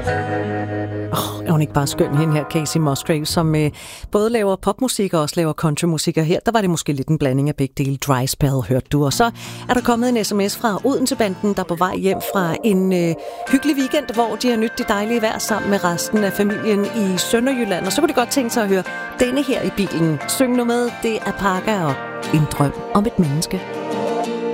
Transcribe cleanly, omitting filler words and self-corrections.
Er hun ikke bare skøn, hende her, Kacey Musgrave, som både laver popmusik og også laver countrymusik, og her der var det måske lidt en blanding af begge dele. Dry Spell, hørte du. Og så er der kommet en sms fra Odense-banden, der er på vej hjem fra en hyggelig weekend, hvor de har nydt det dejlige vejr sammen med resten af familien i Sønderjylland. Og så kunne de godt tænke sig at høre denne her i bilen. Syng nu med, det er Parker og En drøm om et menneske.